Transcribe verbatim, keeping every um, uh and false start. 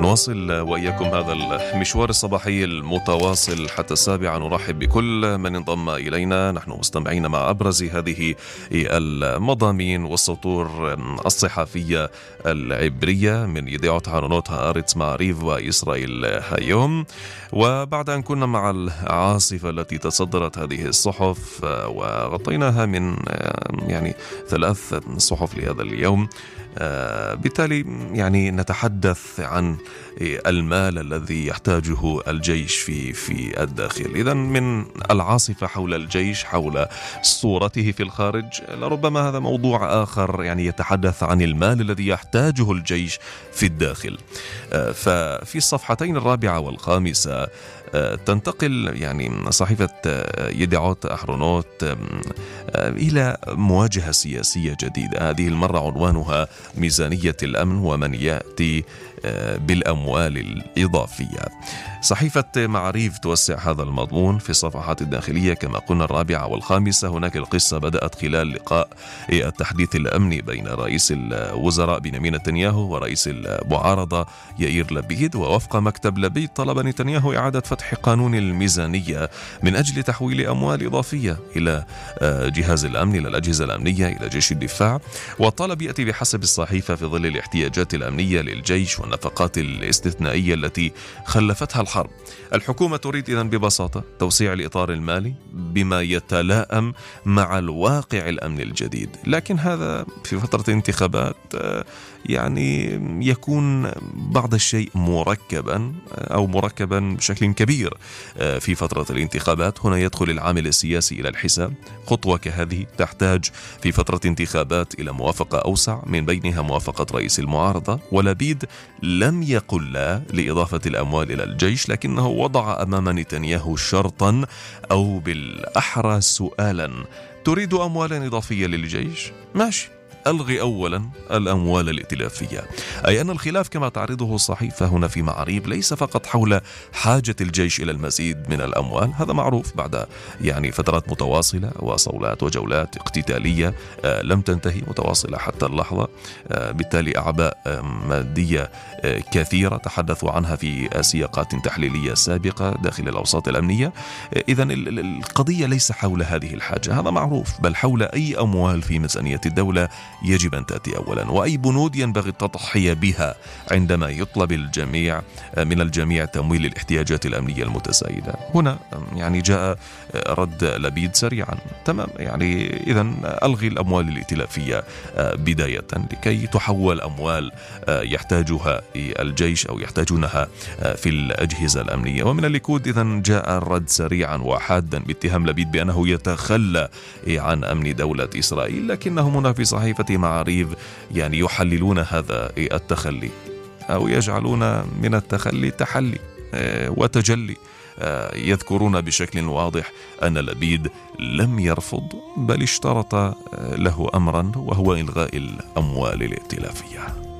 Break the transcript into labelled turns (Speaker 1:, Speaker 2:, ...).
Speaker 1: نواصل وإياكم هذا المشوار الصباحي المتواصل حتى السابعة. نرحب بكل من انضم إلينا. نحن مستمعين مع أبرز هذه المضامين والسطور الصحفية العبرية من يديعوت هارونوت هآرتس معريف وإسرائيل اليوم. وبعد أن كنا مع العاصفة التي تصدرت هذه الصحف وغطيناها من يعني ثلاث صحف لهذا اليوم، بالتالي يعني نتحدث عن المال الذي يحتاجه الجيش في في الداخل. إذن من العاصفة حول الجيش، حول صورته في الخارج، لربما هذا موضوع آخر يعني يتحدث عن المال الذي يحتاجه الجيش في الداخل. ففي الصفحتين الرابعة والخامسة تنتقل يعني صحيفة يديعوت أحرونوت إلى مواجهة سياسية جديدة، هذه المرة عنوانها ميزانية الأمن ومن يأتي بالأموال الإضافية. صحيفة معريف توسع هذا المضمون في الصفحات الداخلية كما قلنا الرابعة والخامسة. هناك القصة بدأت خلال لقاء التحديث الأمني بين رئيس الوزراء بنيامين نتنياهو ورئيس المعارضة يائير لبيد، ووفق مكتب لبيد طلب نتنياهو إعادة فتح قانون الميزانية من أجل تحويل أموال إضافية إلى جهاز الأمن، إلى الأجهزة الأمنية، إلى جيش الدفاع. والطلب يأتي بحسب الصحيفة في ظل الاحتياجات الأمنية للجيش والنفقات الاستثنائية التي خلفتها الحرب. الحكومة تريد إذن ببساطة توسيع الإطار المالي بما يتلائم مع الواقع الأمني الجديد، لكن هذا في فترة انتخابات يعني يكون بعض الشيء مركبا أو مركبا بشكل كبير في فترة الانتخابات. هنا يدخل العامل السياسي إلى الحساب. خطوة كهذه تحتاج في فترة انتخابات إلى موافقة أوسع، من بينها موافقة رئيس المعارضة. ولبيد لم يقل لا لإضافة الأموال إلى الجيش، لكنه وضع أمام نتنياهو شرطا أو بالأحرى سؤالا: تريد أموالا إضافية للجيش؟ ماشي، ألغي أولا الأموال الائتلافية. أي أن الخلاف كما تعرضه الصحيفة هنا في معريب ليس فقط حول حاجة الجيش إلى المزيد من الأموال، هذا معروف بعد يعني فترات متواصلة وصولات وجولات اقتتالية لم تنتهي، متواصلة حتى اللحظة، بالتالي أعباء مادية كثيرة تحدثوا عنها في سياقات تحليلية سابقة داخل الأوساط الأمنية. إذن القضية ليس حول هذه الحاجة، هذا معروف، بل حول أي أموال في ميزانية الدولة يجب أن تأتي أولا، وأي بنود ينبغي التضحية بها عندما يطلب الجميع من الجميع تمويل الاحتياجات الأمنية المتزايدة. هنا يعني جاء رد لبيد سريعا: تمام، يعني إذن ألغي الأموال الائتلافية بداية لكي تحول أموال يحتاجها الجيش أو يحتاجونها في الأجهزة الأمنية. ومن الليكود إذن جاء الرد سريعا وحادا باتهام لبيد بأنه يتخلى عن أمن دولة إسرائيل، لكنهم هنا في صحيفة معاريف يعني يحللون هذا التخلي أو يجعلون من التخلي تحلي وتجلي. يذكرون بشكل واضح أن لبيد لم يرفض بل اشترط له أمرا، وهو إلغاء الأموال الائتلافية.